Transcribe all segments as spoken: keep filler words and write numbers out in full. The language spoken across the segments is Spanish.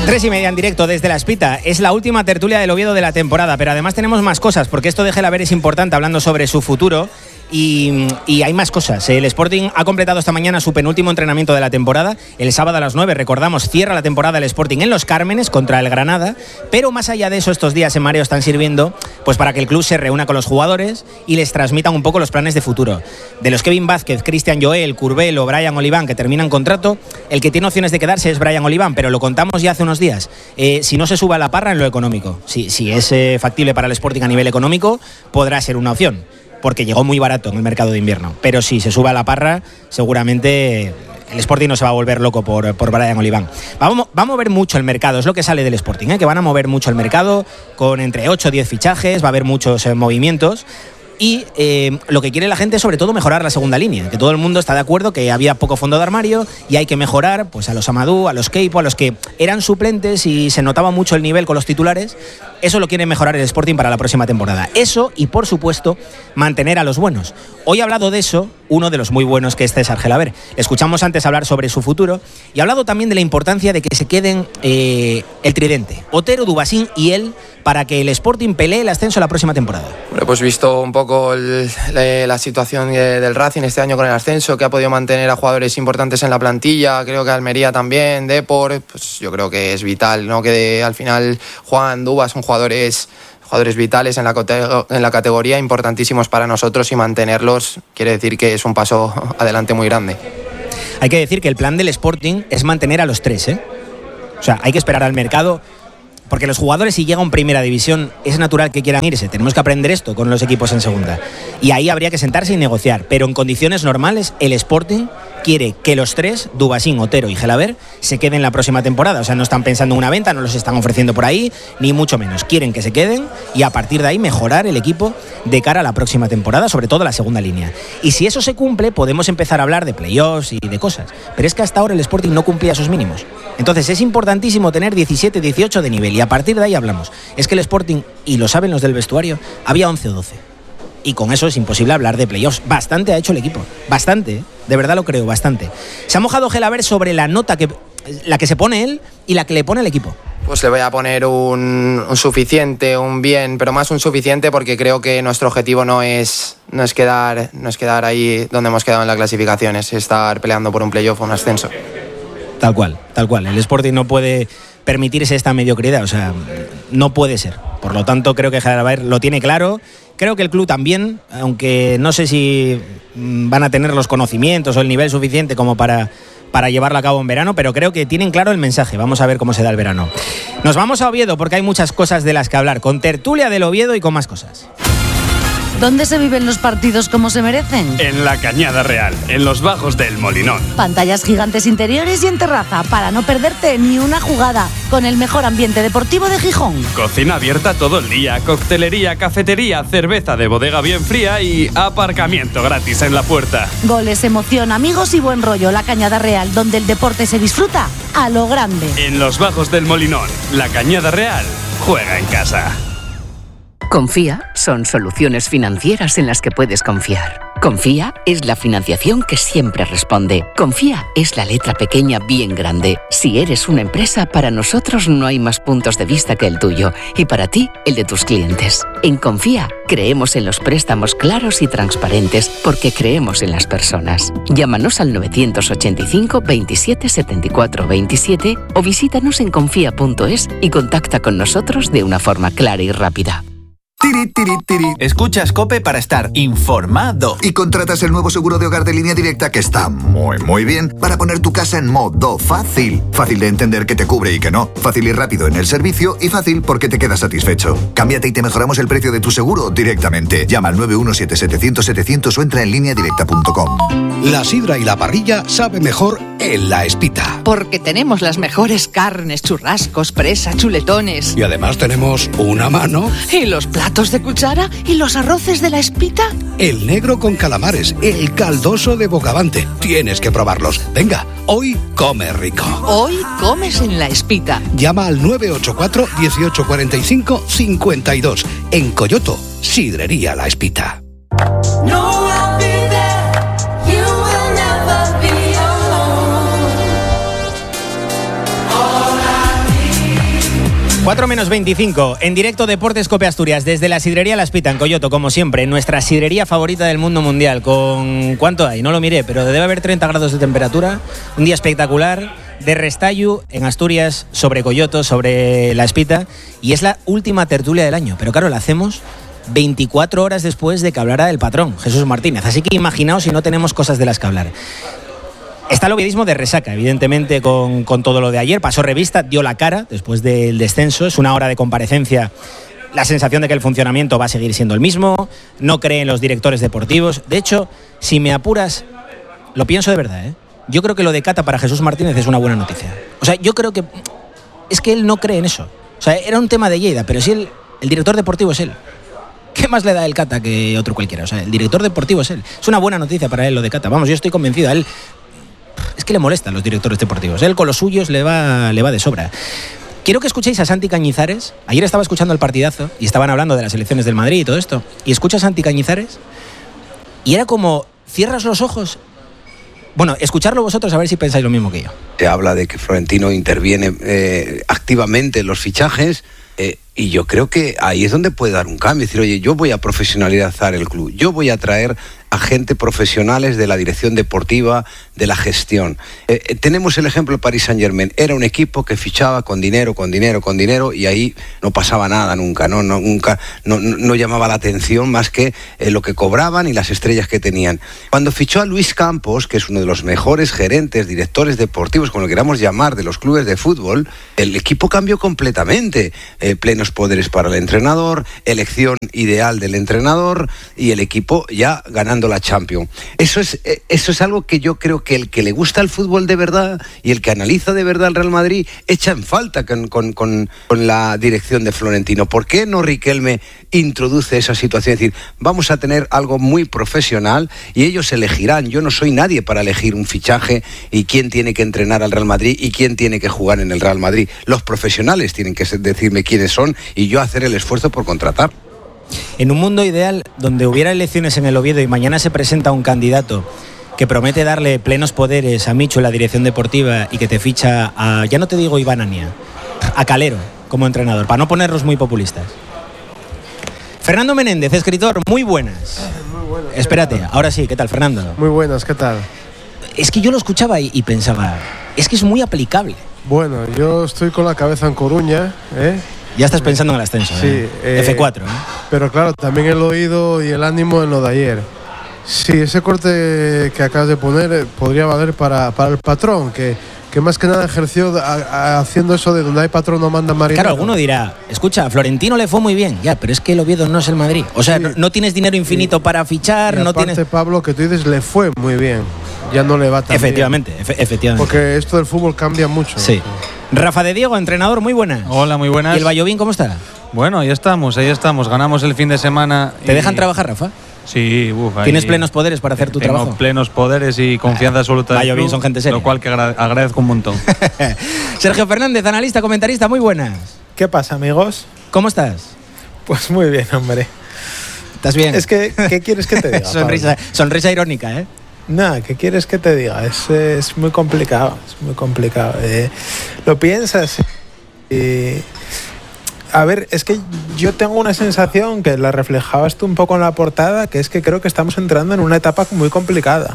Tres y media en directo desde La Espita. Es la última tertulia del Oviedo de la temporada, pero además tenemos más cosas, porque esto de Gelaber es importante hablando sobre su futuro. Y, y hay más cosas. El Sporting ha completado esta mañana su penúltimo entrenamiento de la temporada. El sábado a las nueve, recordamos, cierra la temporada el Sporting en Los Cármenes contra el Granada. Pero más allá de eso, estos días en Mareo están sirviendo pues para que el club se reúna con los jugadores y les transmitan un poco los planes de futuro. De los Kevin Vázquez, Cristian Joel, Curbel o Brian Oliván, que terminan contrato, el que tiene opciones de quedarse es Brian Oliván, pero lo contamos ya hace unos días. Eh, si no se sube a la parra en lo económico, si, si es eh, factible para el Sporting a nivel económico, podrá ser una opción, porque llegó muy barato en el mercado de invierno. Pero si se sube a la parra, seguramente el Sporting no se va a volver loco por, por Brian Oliván. Vamos, va a mover mucho el mercado, es lo que sale del Sporting, ¿eh? Que van a mover mucho el mercado, con entre ocho o diez fichajes, va a haber muchos eh, movimientos. Y eh, lo que quiere la gente es sobre todo mejorar la segunda línea, que todo el mundo está de acuerdo que había poco fondo de armario y hay que mejorar pues a los Amadou, a los Keipo, a los que eran suplentes y se notaba mucho el nivel con los titulares. Eso lo quiere mejorar el Sporting para la próxima temporada. Eso y, por supuesto, mantener a los buenos. Hoy ha hablado de eso uno de los muy buenos, que es César Gelaber. Le escuchamos antes hablar sobre su futuro y ha hablado también de la importancia de que se queden eh, el tridente, Otero, Dubasín y él, para que el Sporting pelee el ascenso la próxima temporada. Bueno, pues visto un poco el, la, la situación del Racing este año con el ascenso, que ha podido mantener a jugadores importantes en la plantilla, creo que Almería también, Depor, pues yo creo que es vital, ¿no? Que de, al final Juan, Dubas son jugadores... jugadores vitales en la, en la categoría, importantísimos para nosotros, y mantenerlos quiere decir que es un paso adelante muy grande. Hay que decir que el plan del Sporting es mantener a los tres, ¿eh? O sea, hay que esperar al mercado, porque los jugadores, si llegan a primera división, es natural que quieran irse. Tenemos que aprender esto con los equipos en segunda. Y ahí habría que sentarse y negociar. Pero en condiciones normales, el Sporting quiere que los tres, Dubasín, Otero y Gelaber, se queden la próxima temporada. O sea, no están pensando en una venta, no los están ofreciendo por ahí, ni mucho menos. Quieren que se queden y a partir de ahí mejorar el equipo de cara a la próxima temporada, sobre todo la segunda línea. Y si eso se cumple, podemos empezar a hablar de playoffs y de cosas. Pero es que hasta ahora el Sporting no cumplía esos mínimos. Entonces es importantísimo tener diecisiete, dieciocho de nivel y a partir de ahí hablamos. Es que el Sporting, y lo saben los del vestuario, había once o doce. Y con eso es imposible hablar de playoffs. Bastante ha hecho el equipo, bastante, ¿eh? De verdad lo creo, bastante. Se ha mojado Gelaber sobre la nota que, la que se pone él y la que le pone el equipo. Pues le voy a poner un, un suficiente, un bien, pero más un suficiente, porque creo que nuestro objetivo no es, no es quedar, no es quedar ahí donde hemos quedado en la clasificación, es estar peleando por un playoff o un ascenso. Tal cual, tal cual. El Sporting no puede permitirse esta mediocridad, o sea, no puede ser. Por lo tanto, creo que Gelaber lo tiene claro. Creo que el club también, aunque no sé si van a tener los conocimientos o el nivel suficiente como para, para llevarlo a cabo en verano, pero creo que tienen claro el mensaje. Vamos a ver cómo se da el verano. Nos vamos a Oviedo porque hay muchas cosas de las que hablar, con tertulia del Oviedo y con más cosas. ¿Dónde se viven los partidos como se merecen? En la Cañada Real, en los bajos del Molinón. Pantallas gigantes interiores y en terraza, para no perderte ni una jugada, con el mejor ambiente deportivo de Gijón. Cocina abierta todo el día, coctelería, cafetería, cerveza de bodega bien fría y aparcamiento gratis en la puerta. Goles, emoción, amigos y buen rollo. La Cañada Real, donde el deporte se disfruta a lo grande. En los bajos del Molinón, la Cañada Real juega en casa. Confía son soluciones financieras en las que puedes confiar. Confía es la financiación que siempre responde. Confía es la letra pequeña bien grande. Si eres una empresa, para nosotros no hay más puntos de vista que el tuyo y para ti, el de tus clientes. En Confía creemos en los préstamos claros y transparentes porque creemos en las personas. Llámanos al nueve ocho cinco, veintisiete, setenta y cuatro, veintisiete o visítanos en confía punto es y contacta con nosotros de una forma clara y rápida. Tiri, tiri, tiri. Escuchas COPE para estar informado. Y contratas el nuevo seguro de hogar de Línea Directa, que está muy, muy bien, para poner tu casa en modo fácil. Fácil de entender que te cubre y que no. Fácil y rápido en el servicio y fácil porque te quedas satisfecho. Cámbiate y te mejoramos el precio de tu seguro directamente. Llama al nueve uno siete, setecientos, setecientos o entra en línea directa punto com. La sidra y la parrilla sabe mejor en La Espita. Porque tenemos las mejores carnes, churrascos, presa, chuletones. Y además tenemos una mano. Y los platos de cuchara y los arroces de La Espita. El negro con calamares, el caldoso de Bogavante. Tienes que probarlos. Venga, hoy come rico. Hoy comes en La Espita. Llama al nueve ocho cuatro, dieciocho cuarenta y cinco, cincuenta y dos. En Coyoto, Sidrería La Espita. No. cuatro menos veinticinco, en directo Deportes Cope Asturias, desde la sidrería La Espita, en Coyoto, como siempre, nuestra sidrería favorita del mundo mundial, con... ¿cuánto hay? No lo miré, pero debe haber treinta grados de temperatura, un día espectacular, de Restallu, en Asturias, sobre Coyoto, sobre La Espita, y es la última tertulia del año, pero claro, la hacemos veinticuatro horas después de que hablara el patrón, Jesús Martínez, así que imaginaos si no tenemos cosas de las que hablar. Está el oviedismo de resaca, evidentemente, con, con todo lo de ayer. Pasó revista, dio la cara después del descenso. Es una hora de comparecencia. La sensación de que el funcionamiento va a seguir siendo el mismo. No cree en los directores deportivos. De hecho, si me apuras, lo pienso de verdad, ¿eh? Yo creo que lo de Cata para Jesús Martínez es una buena noticia. O sea, yo creo que... Es que él no cree en eso. O sea, era un tema de Lleida, pero si él, el director deportivo es él. ¿Qué más le da el Cata que otro cualquiera? O sea, el director deportivo es él. Es una buena noticia para él lo de Cata. Vamos, yo estoy convencido. A él... Es que le molestan los directores deportivos. Él con los suyos le va, le va de sobra. Quiero que escuchéis a Santi Cañizares. Ayer estaba escuchando el partidazo y estaban hablando de las elecciones del Madrid y todo esto. Y escucha a Santi Cañizares y era como, cierras los ojos. Bueno, escucharlo vosotros a ver si pensáis lo mismo que yo. Se habla de que Florentino interviene eh, activamente en los fichajes eh, y yo creo que ahí es donde puede dar un cambio. Es decir, oye, yo voy a profesionalizar el club. Yo voy a traer a gente profesionales de la dirección deportiva, de la gestión. Eh, tenemos el ejemplo del Paris Saint-Germain. Era un equipo que fichaba con dinero, con dinero, con dinero y ahí no pasaba nada nunca, no, no, nunca, no, no, no llamaba la atención más que eh, lo que cobraban y las estrellas que tenían. Cuando fichó a Luis Campos, que es uno de los mejores gerentes, directores deportivos, como lo queramos llamar, de los clubes de fútbol, el equipo cambió completamente. Eh, plenos poderes para el entrenador, elección ideal del entrenador y el equipo ya ganando la Champions. Eso es, eso es algo que yo creo que el que le gusta el fútbol de verdad y el que analiza de verdad el Real Madrid echa en falta con, con, con, con la dirección de Florentino. ¿Por qué no Riquelme introduce esa situación? Es decir, vamos a tener algo muy profesional y ellos elegirán. Yo no soy nadie para elegir un fichaje y quién tiene que entrenar al Real Madrid y quién tiene que jugar en el Real Madrid. Los profesionales tienen que decirme quiénes son y yo hacer el esfuerzo por contratar. En un mundo ideal donde hubiera elecciones en el Oviedo y mañana se presenta un candidato que promete darle plenos poderes a Micho en la dirección deportiva y que te ficha a, ya no te digo Iván Ania, a Calero como entrenador, para no ponerlos muy populistas. Fernando Menéndez, escritor, muy buenas. Muy buenas. Espérate, ahora sí, ¿qué tal, Fernando? Muy buenas, ¿qué tal? Es que yo lo escuchaba y, y pensaba, es que es muy aplicable. Bueno, yo estoy con la cabeza en Coruña, ¿eh? Ya estás pensando en el ascenso, sí, ¿eh? eh, F cuatro, ¿eh? Pero claro, también el oído y el ánimo en lo de ayer. Sí, ese corte que acabas de poner podría valer para, para el patrón, que, que más que nada ejerció a, a, haciendo eso de donde hay patrón no manda marinero. Claro, alguno dirá, escucha, a Florentino le fue muy bien, ya, pero es que el Oviedo no es el Madrid. O sea, sí, no, no tienes dinero infinito y, para fichar, y no aparte, tienes... Pablo, que tú dices, le fue muy bien, ya no le va tan efectivamente, bien. Efe, efectivamente. Porque esto del fútbol cambia mucho. Sí. Rafa de Diego, entrenador, muy buenas. Hola, muy buenas. ¿Y el Vallovín cómo está? Bueno, ahí estamos, ahí estamos. Ganamos el fin de semana. ¿Te y... dejan trabajar, Rafa? Sí, uf, ahí ¿Tienes plenos poderes para hacer tu tengo trabajo? Plenos poderes y confianza absoluta. Vallovín son gente seria. Lo cual que agra- agradezco un montón. Sergio Fernández, analista, comentarista, muy buenas. ¿Qué pasa, amigos? ¿Cómo estás? Pues muy bien, hombre. ¿Estás bien? Es que, ¿qué quieres que te diga? sonrisa, sonrisa irónica, ¿eh? Nada, ¿qué quieres que te diga? Es, es muy complicado, es muy complicado. Eh, lo piensas y... A ver, es que yo tengo una sensación que la reflejabas tú un poco en la portada, que es que creo que estamos entrando en una etapa muy complicada.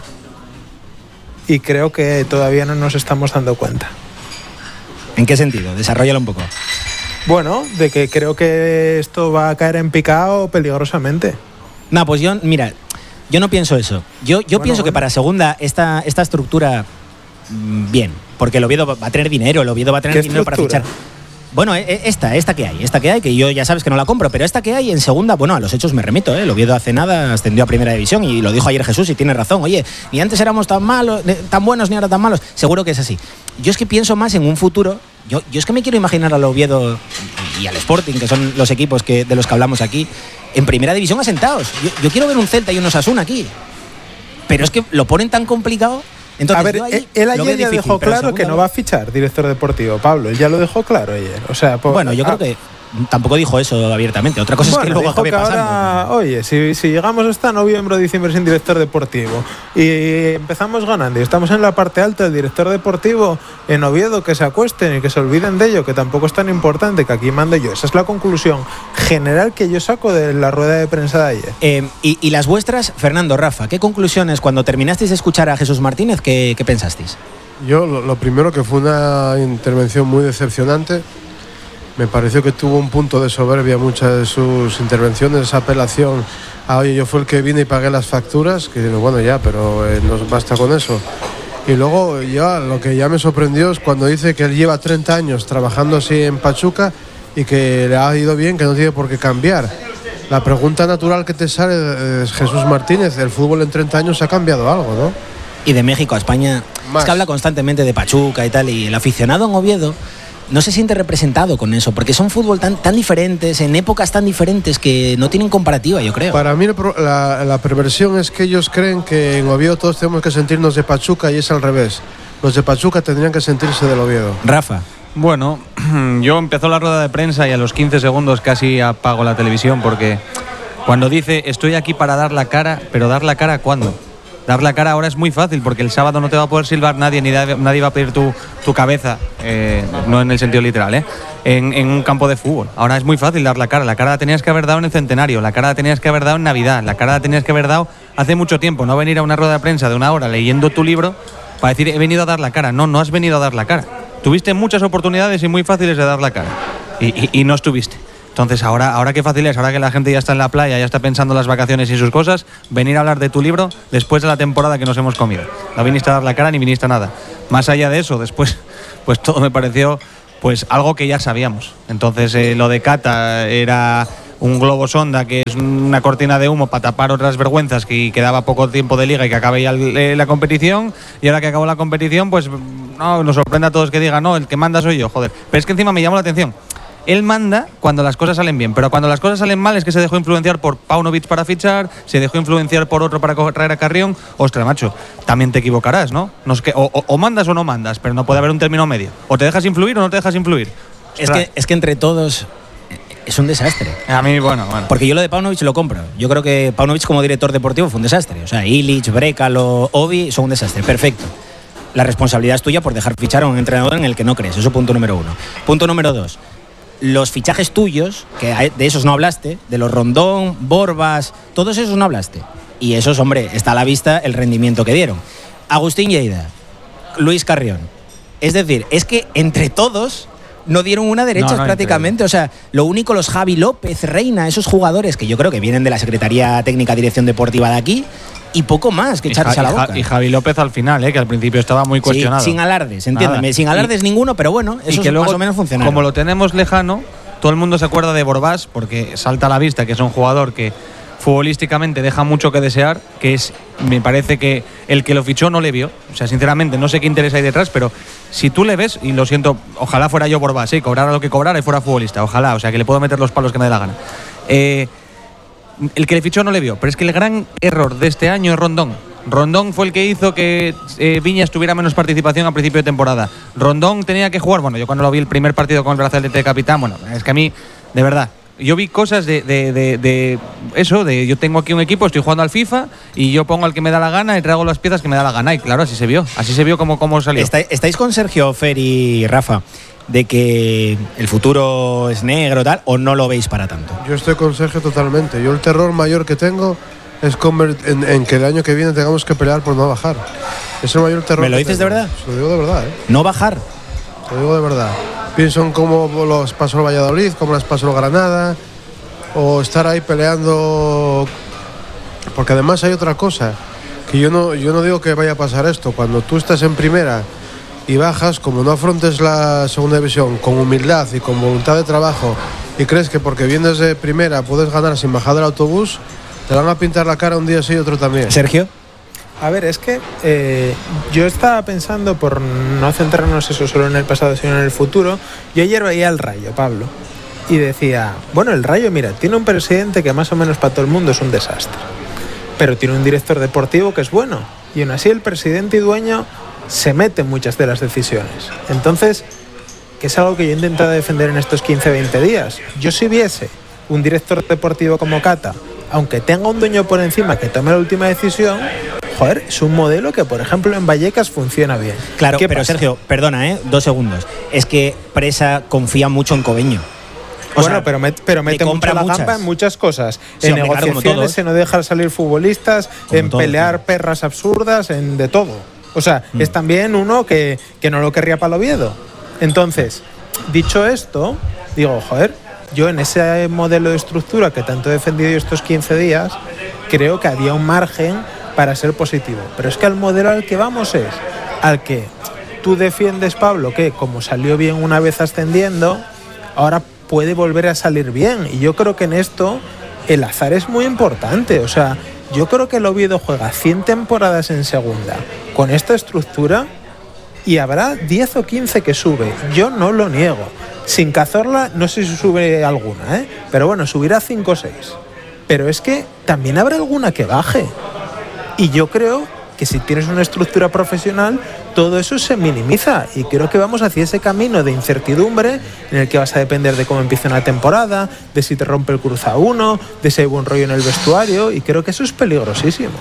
Y creo que todavía no nos estamos dando cuenta. ¿En qué sentido? Desarróllalo un poco. Bueno, de que creo que esto va a caer en picado peligrosamente. No, pues yo, mira, yo no pienso eso. Yo, yo bueno, pienso bueno. que para segunda esta, esta estructura, bien, porque el Oviedo va a tener dinero, el Oviedo va a tener dinero estructura? para fichar. Bueno, esta, esta que hay, esta que hay, que yo ya sabes que no la compro, pero esta que hay en segunda, bueno, a los hechos me remito, ¿eh? El Oviedo hace nada ascendió a primera división y lo dijo ayer Jesús y tiene razón. Oye, ni antes éramos tan malos, tan buenos ni ahora tan malos. Seguro que es así. Yo es que pienso más en un futuro. Yo, yo es que me quiero imaginar al Oviedo y al Sporting, que son los equipos que, de los que hablamos aquí, en primera división asentados. Yo, yo quiero ver un Celta y un Osasuna aquí. Pero es que lo ponen tan complicado. Entonces, a ver, ahí él ayer ya difícil, dejó claro que no va a fichar director deportivo, Pablo. Él ya lo dejó claro ayer. O sea, por, bueno, yo a, creo que tampoco dijo eso abiertamente. Otra cosa bueno, es que luego acabe que pasando. Ahora, oye, si, si llegamos hasta noviembre o diciembre sin director deportivo y empezamos ganando y estamos en la parte alta del director deportivo en Oviedo, que se acuesten y que se olviden de ello, que tampoco es tan importante, que aquí mando yo. Esa es la conclusión general que yo saco de la rueda de prensa de ayer. Eh, y, y las vuestras, Fernando, Rafa, ¿qué conclusiones cuando terminasteis de escuchar a Jesús Martínez, qué, qué pensasteis? Yo lo, lo primero, que fue una intervención muy decepcionante. Me pareció que tuvo un punto de soberbia muchas de sus intervenciones, esa apelación a, oye, yo fui el que vine y pagué las facturas, que digo, bueno, ya, pero eh, no basta con eso. Y luego ya lo que ya me sorprendió es cuando dice que él lleva treinta años trabajando así en Pachuca y que le ha ido bien, que no tiene por qué cambiar. La pregunta natural que te sale es, Jesús Martínez, el fútbol en treinta años ha cambiado algo, ¿no? Y de México a España, más. Es que habla constantemente de Pachuca y tal, y el aficionado en Oviedo no se siente representado con eso, porque son fútbol tan, tan diferentes, en épocas tan diferentes, que no tienen comparativa, yo creo. Para mí la, la perversión es que ellos creen que en Oviedo todos tenemos que sentirnos de Pachuca, y es al revés. Los de Pachuca tendrían que sentirse del Oviedo. Rafa. Bueno, yo empezó la rueda de prensa y a los quince segundos casi apago la televisión, porque cuando dice estoy aquí para dar la cara, pero ¿dar la cara cuándo? Dar la cara ahora es muy fácil, porque el sábado no te va a poder silbar nadie, ni nadie va a pedir tu, tu cabeza, eh, no en el sentido literal, eh, en, en un campo de fútbol. Ahora es muy fácil dar la cara. La cara la tenías que haber dado en el centenario, la cara la tenías que haber dado en Navidad, la cara la tenías que haber dado hace mucho tiempo. No venir a una rueda de prensa de una hora leyendo tu libro para decir he venido a dar la cara. No, no has venido a dar la cara. Tuviste muchas oportunidades y muy fáciles de dar la cara y, y, y no estuviste. Entonces, ahora, ahora qué fácil es, ahora que la gente ya está en la playa, ya está pensando en las vacaciones y sus cosas, venir a hablar de tu libro después de la temporada que nos hemos comido. No viniste a dar la cara ni viniste a nada. Más allá de eso, después, pues todo me pareció pues algo que ya sabíamos. Entonces, eh, lo de Cata era un globo sonda, que es una cortina de humo para tapar otras vergüenzas, que quedaba poco tiempo de liga y que acabe ya eh, la competición, y ahora que acabó la competición, pues no nos sorprende a todos que digan, no, el que manda soy yo, joder. Pero es que encima me llamó la atención. Él manda cuando las cosas salen bien, pero cuando las cosas salen mal es que se dejó influenciar por Paunovic para fichar, se dejó influenciar por otro para traer a Carrión. Ostras, macho, también te equivocarás, ¿no? no es que, o, o, o mandas o no mandas, pero no puede haber un término medio. O te dejas influir o no te dejas influir. Es que, es que entre todos es un desastre. A mí, bueno, bueno. Porque yo lo de Paunovic lo compro. Yo creo que Paunovic como director deportivo fue un desastre. O sea, Illich, Brécalo, Ovi son un desastre. Perfecto. La responsabilidad es tuya por dejar fichar a un entrenador en el que no crees. Eso punto número uno. Punto número dos. Los fichajes tuyos, que de esos no hablaste, de los Rondón, Borbas, todos esos no hablaste. Y esos, hombre, está a la vista el rendimiento que dieron. Agustín Lleida, Luis Carrión. Es decir, es que entre todos no dieron una derecha no, no, prácticamente. Increíble. O sea, lo único, los Javi López, Reina, esos jugadores que yo creo que vienen de la Secretaría Técnica Dirección Deportiva de aquí, y poco más que echarse a la boca. Y Javi López al final, ¿eh? Que al principio estaba muy cuestionado. Sí, sin alardes, entiéndeme. Nada. Sin alardes y, ninguno, pero bueno, eso que luego, más o menos funciona. Como lo tenemos lejano, todo el mundo se acuerda de Borbás, porque salta a la vista que es un jugador que futbolísticamente deja mucho que desear, que es, me parece que el que lo fichó no le vio. O sea, sinceramente, no sé qué interés hay detrás, pero si tú le ves, y lo siento, ojalá fuera yo Borbás, ¿eh? Cobrara lo que cobrara y fuera futbolista, ojalá, o sea, que le puedo meter los palos que me dé la gana. Eh, el que le fichó no le vio, pero es que el gran error de este año es Rondón. Rondón fue el que hizo que eh, Viñas tuviera menos participación a principio de temporada. Rondón tenía que jugar, bueno, yo cuando lo vi el primer partido con el brazalete de capitán, bueno, es que a mí, de verdad, yo vi cosas de, de, de, de eso, de yo tengo aquí un equipo, estoy jugando al FIFA y yo pongo al que me da la gana y traigo las piezas que me da la gana. Y claro, así se vio, así se vio cómo, cómo salió. ¿Está, ¿Estáis con Sergio, Fer y Rafa de que el futuro es negro tal, o no lo veis para tanto? Yo estoy con Sergio totalmente. Yo el terror mayor que tengo es en, en que el año que viene tengamos que pelear por no bajar. Es el mayor terror. ¿Me lo dices tengo. de verdad? Se lo digo de verdad, ¿eh? ¿No bajar? Te lo digo de verdad. Pienso en cómo los pasó el Valladolid, cómo las pasó el Granada, o estar ahí peleando. Porque además hay otra cosa, que yo no, yo no digo que vaya a pasar esto. Cuando tú estás en primera y bajas, como no afrontes la segunda división con humildad y con voluntad de trabajo, y crees que porque vienes de primera puedes ganar sin bajar del autobús, te van a pintar la cara un día sí y otro también. Sergio. A ver, es que eh, yo estaba pensando, por no centrarnos eso solo en el pasado sino en el futuro, yo ayer veía el Rayo, Pablo, y decía, bueno, el Rayo, mira, tiene un presidente que más o menos para todo el mundo es un desastre, pero tiene un director deportivo que es bueno, y aún así el presidente y dueño se mete en muchas de las decisiones. Entonces, que es algo que yo he intentado defender en estos quince veinte días. Yo si viese un director deportivo como Cata, aunque tenga un dueño por encima que tome la última decisión, joder, es un modelo que, por ejemplo, en Vallecas funciona bien. Claro, ¿Qué pero pasa? Sergio, perdona, ¿eh? Dos segundos. Es que Presa confía mucho en Cobeño. O bueno, sea, pero, met, pero mete mucho la muchas. gamba en muchas cosas. Sí, en hombre, claro, como negociaciones, todos. en no dejar salir futbolistas, Como en todos, pelear claro. perras absurdas, en de todo. O sea, Mm. es también uno que, que no lo querría para el Oviedo. Entonces, dicho esto, digo, joder, yo en ese modelo de estructura que tanto he defendido yo estos quince días, creo que había un margen para ser positivo. Pero es que el modelo al que vamos es al que tú defiendes, Pablo, que como salió bien una vez ascendiendo, ahora puede volver a salir bien. Y yo creo que en esto el azar es muy importante. O sea, yo creo que el Oviedo juega cien temporadas en segunda con esta estructura y habrá diez o quince que sube. Yo no lo niego. Sin Cazorla no sé si sube alguna, ¿eh? Pero bueno, subirá cinco o seis. Pero es que también habrá alguna que baje. Y yo creo que si tienes una estructura profesional, todo eso se minimiza. Y creo que vamos hacia ese camino de incertidumbre en el que vas a depender de cómo empieza una temporada, de si te rompe el cruz a uno, de si hay buen rollo en el vestuario. Y creo que eso es peligrosísimo.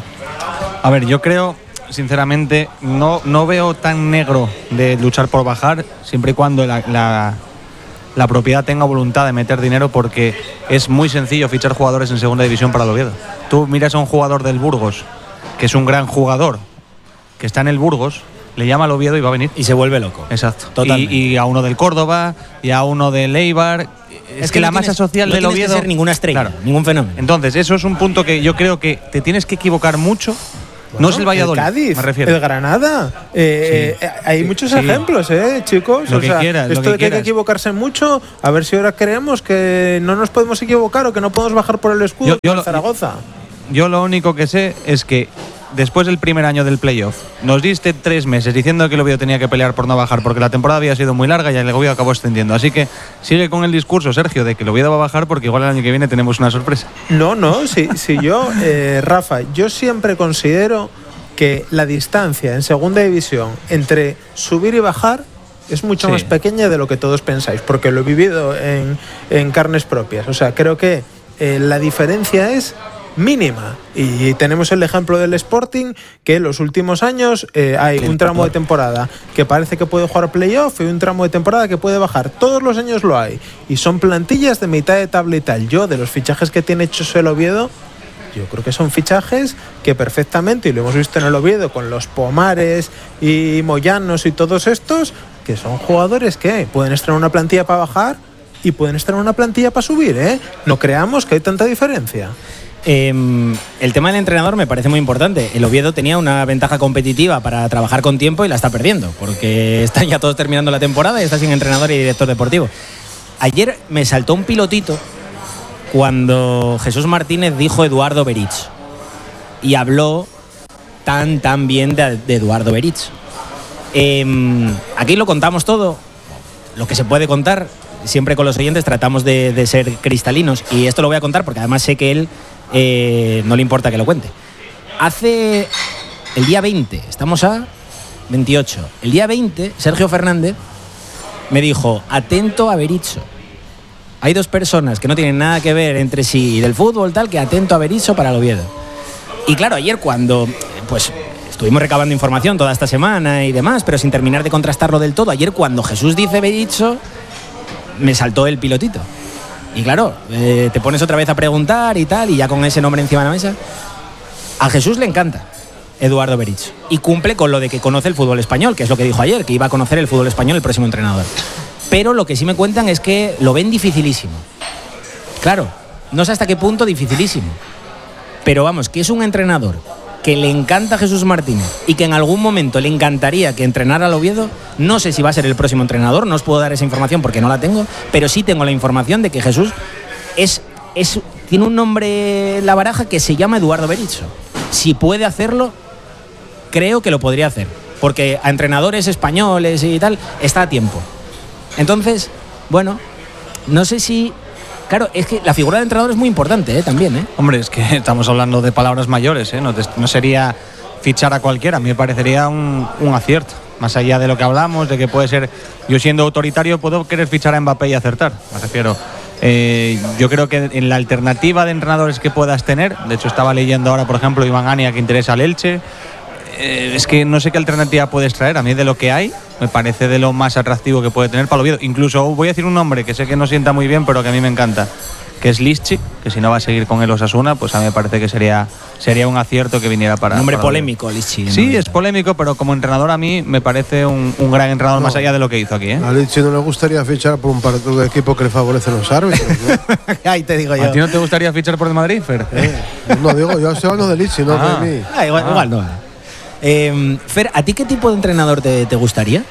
A ver, yo creo, sinceramente, no, no veo tan negro de luchar por bajar, siempre y cuando la, la, la propiedad tenga voluntad de meter dinero, porque es muy sencillo fichar jugadores en segunda división para el Oviedo. Tú miras a un jugador del Burgos, que es un gran jugador, que está en el Burgos, le llama al Oviedo y va a venir. Y se vuelve loco. Exacto. Totalmente. Y, y a uno del Córdoba, y a uno del Eibar. Es, Es que, que la no masa tienes- social no del tienes que Oviedo. ser ninguna estrella, Claro. ningún fenómeno. Entonces, eso es un punto que yo creo que te tienes que equivocar mucho. Bueno, no es el Valladolid, el Cádiz, me refiero. el Granada. Eh, Sí. eh, hay muchos Sí. ejemplos, ¿eh, chicos? Lo o que sea, quieras, lo esto que de que hay que quieras. equivocarse mucho, a ver si ahora creemos que no nos podemos equivocar o que no podemos bajar por el escudo Yo- yo con lo- Zaragoza. Yo lo único que sé es que después del primer año del playoff nos diste tres meses diciendo que el Oviedo tenía que pelear por no bajar porque la temporada había sido muy larga y el Oviedo acabó extendiendo. Así que sigue con el discurso, Sergio, de que el Oviedo va a bajar porque igual el año que viene tenemos una sorpresa. No, no, si, si yo, eh, Rafa, yo siempre considero que la distancia en segunda división entre subir y bajar es mucho Sí. más pequeña de lo que todos pensáis, porque lo he vivido en, en carnes propias. O sea, creo que eh, la diferencia es mínima. Y tenemos el ejemplo del Sporting, que en los últimos años eh, hay un tramo de temporada que parece que puede jugar playoff y un tramo de temporada que puede bajar. Todos los años lo hay. Y son plantillas de mitad de tabla y tal. Yo, de los fichajes que tiene hechos el Oviedo, yo creo que son fichajes que perfectamente, y lo hemos visto en el Oviedo con los Pomares y Moyanos y todos estos, que son jugadores que pueden estar en una plantilla para bajar y pueden estar en una plantilla para subir, ¿eh? No creamos que hay tanta diferencia. Eh, el tema del entrenador me parece muy importante. El Oviedo tenía una ventaja competitiva para trabajar con tiempo y la está perdiendo, porque están ya todos terminando la temporada y está sin entrenador y director deportivo. Ayer me saltó un pilotito cuando Jesús Martínez dijo Eduardo Berizzo y habló tan tan bien de, de Eduardo Berizzo. Eh, aquí lo contamos todo, lo que se puede contar. Siempre con los oyentes tratamos de, de ser cristalinos, y esto lo voy a contar porque además sé que él eh, no le importa que lo cuente. Hace el día veinte, estamos a veintiocho, el día veinte Sergio Fernández me dijo, atento a Berizzo. Hay dos personas que no tienen nada que ver entre sí y del fútbol tal, que atento a Berizzo para el Oviedo. Y claro, ayer cuando pues estuvimos recabando información toda esta semana y demás, pero sin terminar de contrastarlo del todo, ayer cuando Jesús dice Berizzo, me saltó el pilotito. Y claro, eh, te pones otra vez a preguntar y tal, y ya con ese nombre encima de la mesa. A Jesús le encanta Eduardo Berizzo y cumple con lo de que conoce el fútbol español, que es lo que dijo ayer, que iba a conocer el fútbol español el próximo entrenador. Pero lo que sí me cuentan es que lo ven dificilísimo. Claro, no sé hasta qué punto dificilísimo. Pero vamos, que es un entrenador que le encanta a Jesús Martínez y que en algún momento le encantaría que entrenara al Oviedo. No sé si va a ser el próximo entrenador, no os puedo dar esa información porque no la tengo, pero sí tengo la información de que Jesús es, es, tiene un nombre en la baraja que se llama Eduardo Berizzo. Si puede hacerlo, creo que lo podría hacer, porque a entrenadores españoles y tal está a tiempo. Entonces, bueno, no sé si... Claro, es que la figura de entrenador es muy importante, ¿eh? También, ¿eh? Hombre, es que estamos hablando de palabras mayores, ¿eh? No, te- no sería fichar a cualquiera, a mí me parecería un, un acierto, Más allá de lo que hablamos, de que puede ser, yo siendo autoritario puedo querer fichar a Mbappé y acertar, me refiero. Eh, yo creo que en la alternativa de entrenadores que puedas tener, de hecho estaba leyendo ahora, por ejemplo, Iván Ania, que interesa al Elche, eh, es que no sé qué alternativa puedes traer. A mí de lo que hay, me parece de lo más atractivo que puede tener para el Oviedo. Incluso voy a decir un nombre que sé que no sienta muy bien, pero que a mí me encanta, que es Lischi, que si no va a seguir con el Osasuna, pues a mí me parece que sería, sería un acierto que viniera para... Nombre para polémico, Lischi. Sí, ¿no? es polémico, pero como entrenador a mí me parece un, un gran entrenador, no, más allá de lo que hizo aquí, ¿eh? A Lischi no le gustaría fichar por un partido de equipo que le favorecen los árbitros, ¿no? Ahí te digo yo. ¿A ti no te gustaría fichar por el Madrid, Fer? Eh, no, digo, yo estoy hablando de Lischi, no Ah. de mí. Ah, igual, Ah. igual no. Eh, Fer, ¿a ti qué tipo de entrenador te, te gustaría?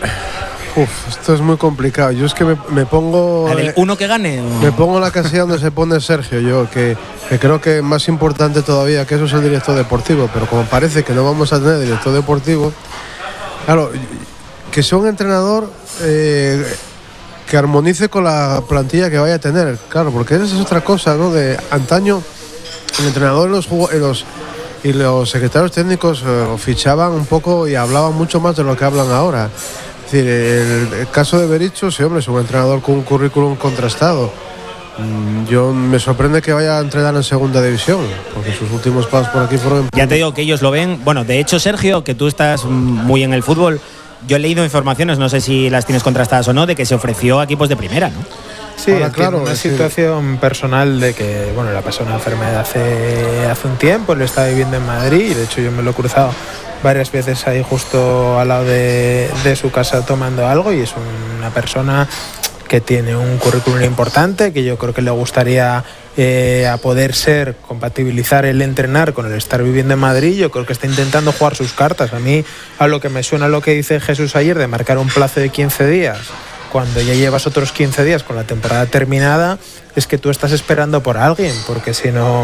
Uf, esto es muy complicado. Yo es que me, me pongo... ¿Al del uno que gane? o? Me pongo en la casilla donde se pone Sergio, yo, que, que creo que más importante todavía que eso es el director deportivo, pero como parece que no vamos a tener director deportivo, claro, que sea un entrenador eh, que armonice con la plantilla que vaya a tener, claro, porque esa es otra cosa, ¿no? De antaño, el entrenador y los, en los, y los secretarios técnicos eh, fichaban un poco y hablaban mucho más de lo que hablan ahora. Es decir, el, el caso de Berizzo, sí, hombre, es un entrenador con un currículum contrastado. Mm, Yo me sorprende que vaya a entrenar en segunda división, porque sus últimos pasos por aquí fueron... Ya te digo que ellos lo ven. Bueno, de hecho, Sergio, que tú estás muy en el fútbol, yo he leído informaciones, no sé si las tienes contrastadas o no, de que se ofreció a equipos de primera, ¿no? Sí, Ahora, él claro, tiene una es decir- situación personal de que, bueno, le ha pasado una enfermedad hace, hace un tiempo, él está viviendo en Madrid, y de hecho yo me lo he cruzado varias veces ahí justo al lado de, de su casa tomando algo, y es una persona que tiene un currículum importante, que yo creo que le gustaría eh, a poder ser, compatibilizar el entrenar con el estar viviendo en Madrid. Yo creo que está intentando jugar sus cartas. A mí, a lo que me suena lo que dice Jesús ayer, de marcar un plazo de quince días, cuando ya llevas otros quince días con la temporada terminada, es que tú estás esperando por alguien, porque si no...